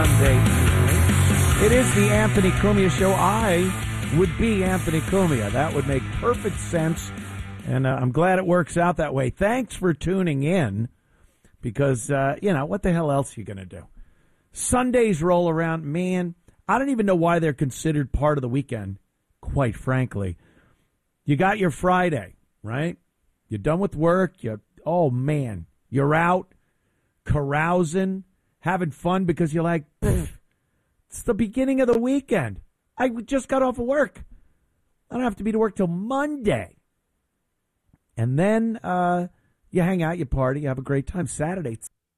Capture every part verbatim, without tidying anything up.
Sunday evening. It is the Anthony Cumia Show. I would be Anthony Cumia. That would make perfect sense, and uh, I'm glad it works out that way. Thanks for tuning in, because, uh, you know, what the hell else are you going to do? Sundays roll around. Man, I don't even know why they're considered part of the weekend, quite frankly. You got your Friday, right? You're done with work. You, oh, man, you're out carousing, having fun because you're like, it's the beginning of the weekend. I just got off of work. I don't have to be to work till Monday. And then uh, you hang out, you party, you have a great time. Saturday.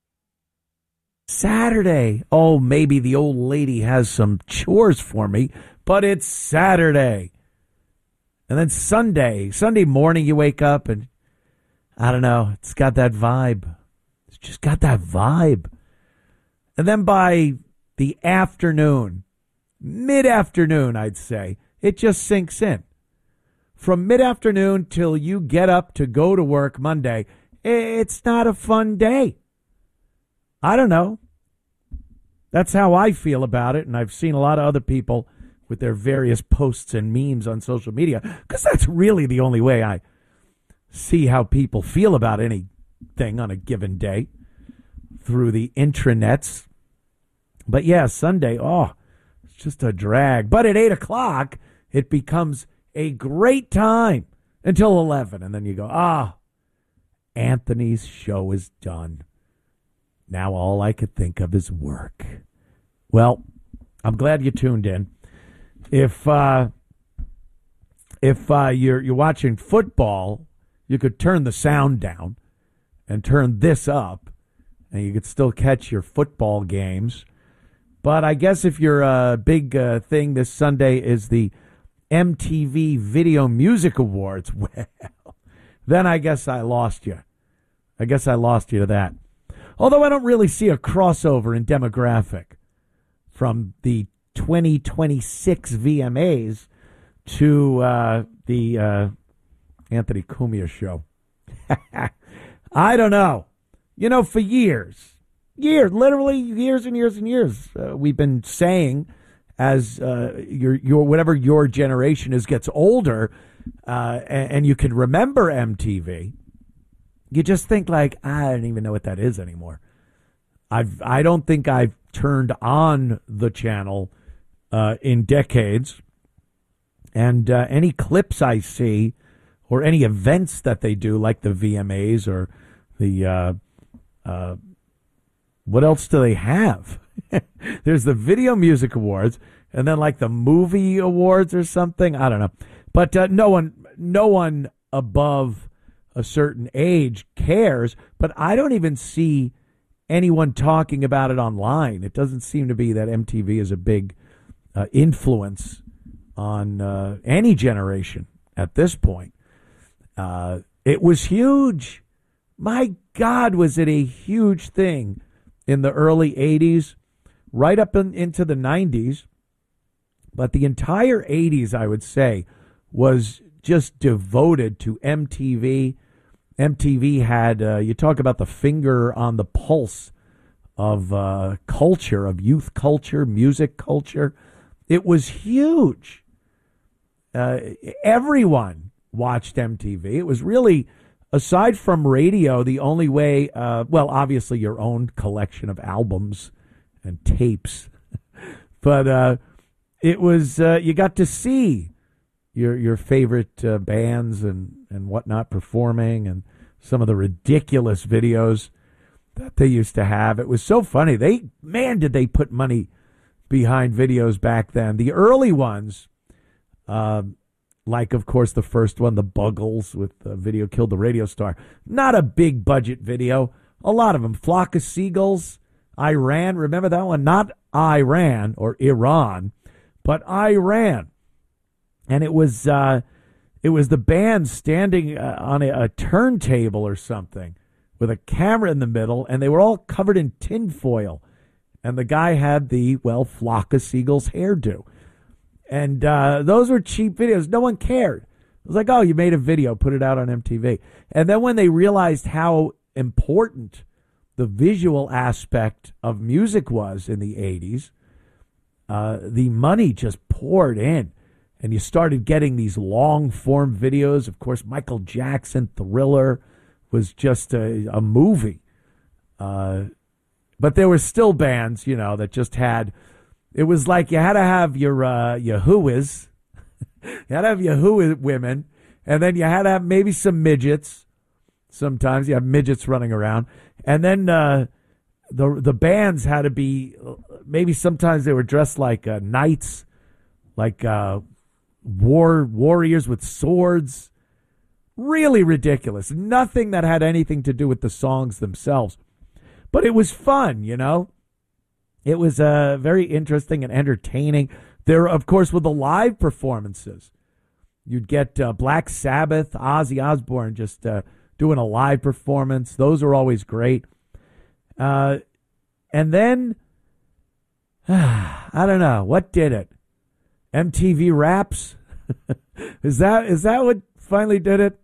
Saturday. Oh, maybe the old lady has some chores for me, but it's Saturday. And then Sunday. Sunday morning you wake up and, I don't know, it's got that vibe. It's just got that vibe. And then by the afternoon, mid-afternoon, I'd say, it just sinks in. From mid-afternoon till you get up to go to work Monday, it's not a fun day. I don't know. That's how I feel about it, and I've seen a lot of other people with their various posts and memes on social media, because that's really the only way I see how people feel about anything on a given day, through the intranets. But yeah, Sunday, oh, it's just a drag. But at eight o'clock, it becomes a great time until eleven. And then you go, ah, Anthony's show is done. Now all I could think of is work. Well, I'm glad you tuned in. If uh, if uh, you're you're watching football, you could turn the sound down and turn this up, and you could still catch your football games. But I guess if your uh, big uh, thing this Sunday is the M T V Video Music Awards, well, then I guess I lost you. I guess I lost you to that. Although I don't really see a crossover in demographic from the twenty twenty-six V M As to uh, the uh, Anthony Cumia Show. I don't know. You know, for years, years, literally years and years and years, uh, we've been saying, as uh, your your whatever your generation is gets older, uh, and, and you can remember M T V, you just think like, I don't even know what that is anymore. I've I don't think I've turned on the channel uh, in decades, and uh, any clips I see or any events that they do, like the V M As or the uh, uh, what else do they have? There's the Video Music Awards, and then like the Movie Awards or something. I don't know, but uh, no one, no one above a certain age cares. But I don't even see anyone talking about it online. It doesn't seem to be that M T V is a big uh, influence on uh, any generation at this point. Uh, it was huge. My God, was it a huge thing in the early eighties, right up in, into the nineties. But the entire eighties, I would say, was just devoted to M T V. M T V had, uh, you talk about the finger on the pulse of uh, culture, of youth culture, music culture. It was huge. Uh, everyone watched M T V. It was really, aside from radio, the only way, uh, well, obviously your own collection of albums and tapes. But uh, it was, uh, you got to see your your favorite uh, bands and, and whatnot performing, and some of the ridiculous videos that they used to have. It was so funny. They, man, did they put money behind videos back then. The early ones, uh, like, of course, the first one, The Buggles with the video Killed the Radio Star. Not a big budget video. A lot of them. Flock of Seagulls, Iran. Remember that one? Not Iran or Iran, but Iran. And it was uh, it was the band standing uh, on a, a turntable or something with a camera in the middle, and they were all covered in tinfoil. And the guy had the, well, Flock of Seagulls hairdo. And uh, those were cheap videos. No one cared. It was like, oh, you made a video, put it out on M T V. And then when they realized how important the visual aspect of music was in the eighties, uh, the money just poured in. And you started getting these long-form videos. Of course, Michael Jackson, Thriller, was just a, a movie. Uh, but there were still bands, you know, that just had... It was like you had to have your uh, your whoas. You had to have your who women. And then you had to have maybe some midgets. Sometimes you have midgets running around. And then uh, the the bands had to be... Maybe sometimes they were dressed like uh, knights. Like... Uh, War warriors with swords. Really ridiculous. Nothing that had anything to do with the songs themselves. But it was fun, you know. It was uh, very interesting and entertaining. There, of course, were the live performances. You'd get uh, Black Sabbath, Ozzy Osbourne just uh, doing a live performance. Those are always great. Uh, and then, I don't know, what did it? M T V Raps? is that is that what finally did it?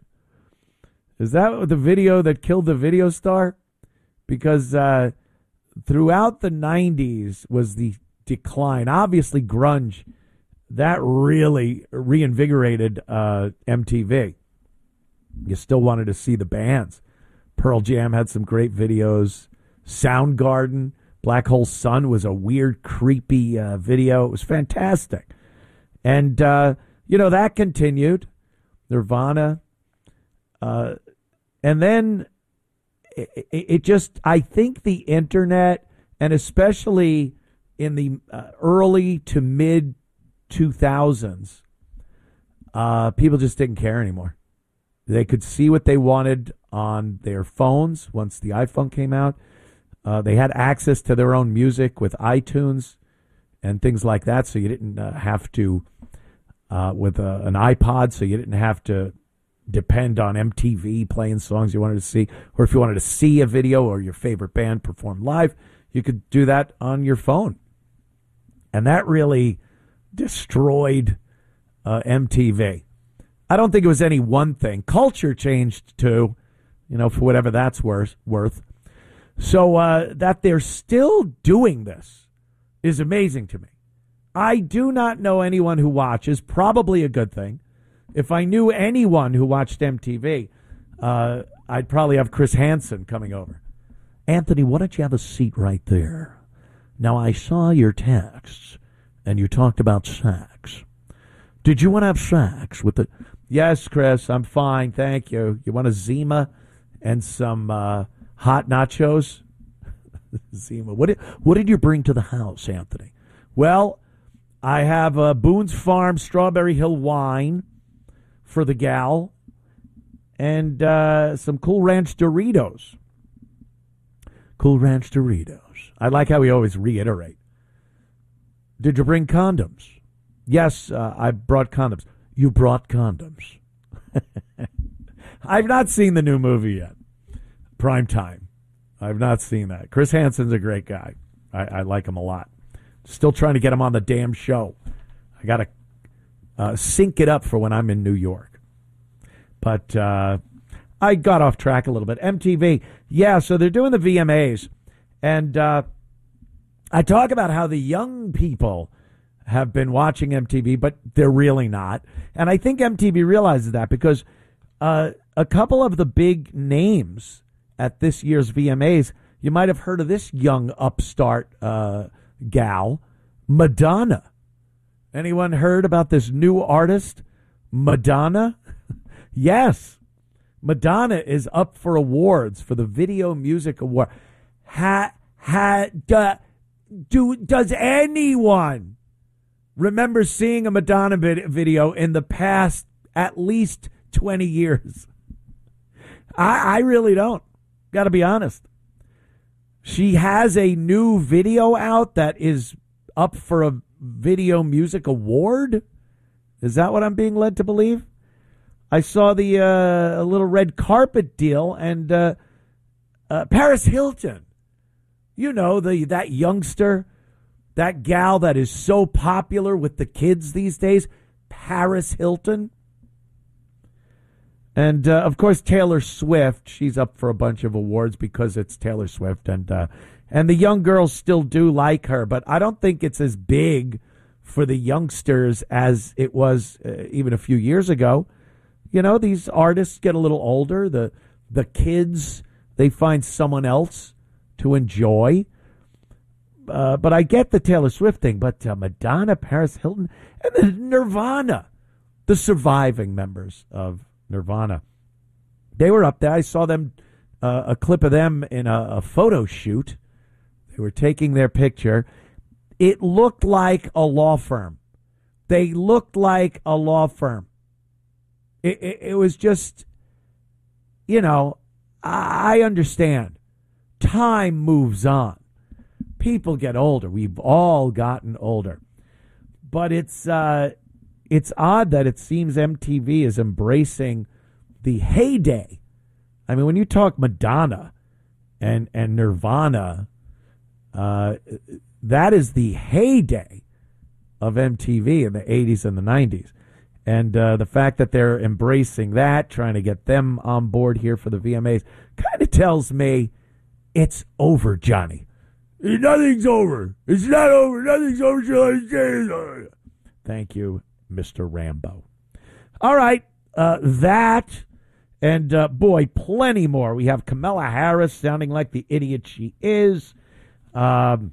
Is that the video that killed the video star? Because uh, throughout the nineties was the decline. Obviously, grunge, that really reinvigorated uh, M T V. You still wanted to see the bands. Pearl Jam had some great videos. Soundgarden, Black Hole Sun was a weird, creepy uh, video. It was fantastic. And, uh, you know, that continued. Nirvana. Uh, and then it, it just, I think the internet, and especially in the uh, early to mid two thousands, uh, people just didn't care anymore. They could see what they wanted on their phones once the iPhone came out. Uh, they had access to their own music with iTunes and things like that, so you didn't uh, have to, uh, with a, an iPod, so you didn't have to depend on M T V playing songs you wanted to see, or if you wanted to see a video or your favorite band perform live, you could do that on your phone. And that really destroyed uh, M T V. I don't think it was any one thing. Culture changed too, you know, for whatever that's worth. worth. So uh, that they're still doing this is amazing to me. I do not know anyone who watches, probably a good thing. If I knew anyone who watched M T V, uh, I'd probably have Chris Hansen coming over. Anthony, why don't you have a seat right there? Now, I saw your texts, and you talked about sex. Did you want to have sex with the... Yes, Chris, I'm fine, thank you. You want a Zima and some uh, hot nachos? Zima. What did, what did you bring to the house, Anthony? Well, I have a Boone's Farm Strawberry Hill wine for the gal and uh, some Cool Ranch Doritos. Cool Ranch Doritos. I like how we always reiterate. Did you bring condoms? Yes, uh, I brought condoms. You brought condoms. I've not seen the new movie yet. Prime Time. I've not seen that. Chris Hansen's a great guy. I, I like him a lot. Still trying to get him on the damn show. I got to uh, sync it up for when I'm in New York. But uh, I got off track a little bit. M T V. Yeah, so they're doing the V M As. And uh, I talk about how the young people have been watching M T V, but they're really not. And I think M T V realizes that because uh, a couple of the big names at this year's V M As, you might have heard of this young upstart uh, gal, Madonna. Anyone heard about this new artist, Madonna? Yes. Madonna is up for awards for the Video Music Award. Ha, ha, da, do, does anyone remember seeing a Madonna video in the past at least twenty years? I, I really don't. Got to be honest. She has a new video out that is up for a Video Music Award. Is that what I'm being led to believe? I saw the uh, little red carpet deal, and uh, uh, Paris Hilton, you know, the that youngster, that gal that is so popular with the kids these days, Paris Hilton. And, uh, of course, Taylor Swift, she's up for a bunch of awards because it's Taylor Swift. And uh, and the young girls still do like her, but I don't think it's as big for the youngsters as it was uh, even a few years ago. You know, these artists get a little older. The, the kids, they find someone else to enjoy. Uh, but I get the Taylor Swift thing. But uh, Madonna, Paris Hilton, and then Nirvana, the surviving members of Nirvana, they were up there. I saw them, uh, a clip of them in a, a photo shoot. They were taking their picture. It looked like a law firm. They looked like a law firm. It, it, it was just, you know, I understand. Time moves on. People get older. We've all gotten older. But it's uh, it's odd that it seems M T V is embracing the heyday. I mean, when you talk Madonna and, and Nirvana, uh, that is the heyday of M T V in the eighties and the nineties. And uh, the fact that they're embracing that, trying to get them on board here for the V M As, kind of tells me it's over, Johnny. Nothing's over. It's not over. Nothing's over till I say it's over. Thank you, Mister Rambo. All right, uh, that, and uh, boy, plenty more. We have Kamala Harris sounding like the idiot she is. Um,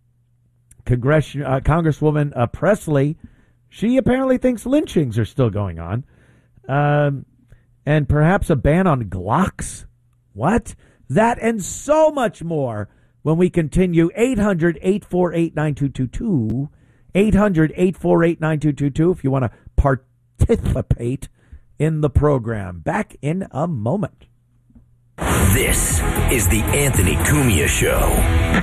Congress, uh, Congresswoman uh, Presley, she apparently thinks lynchings are still going on. Um, and perhaps a ban on Glocks. What? That and so much more when we continue. Eight hundred, eight four eight, nine two two two. eight hundred, eight four eight, nine two two two if you want to participate in the program. Back in a moment. This is the Anthony Cumia Show.